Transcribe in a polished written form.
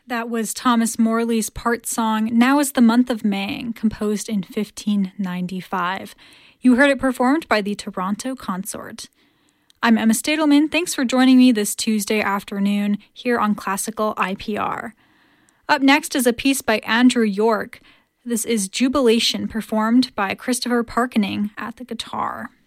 That was Thomas Morley's part song, Now is the Month of May, composed in 1595. You heard it performed by the Toronto Consort. I'm Emma Stadelman. Thanks for joining me this Tuesday afternoon here on Classical IPR. Up next is a piece by Andrew York. This is Jubilation, performed by Christopher Parkening at the guitar.